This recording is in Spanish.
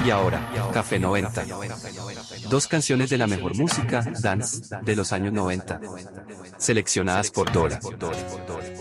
Y ahora, Café 90. Dos canciones de la mejor música, dance, de los años 90. Seleccionadas por Dora.